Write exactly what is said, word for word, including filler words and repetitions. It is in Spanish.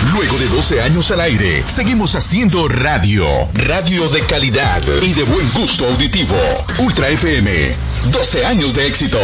Luego de doce años al aire, seguimos haciendo radio. Radio de calidad y de buen gusto auditivo. Ultra F M. doce años de éxito.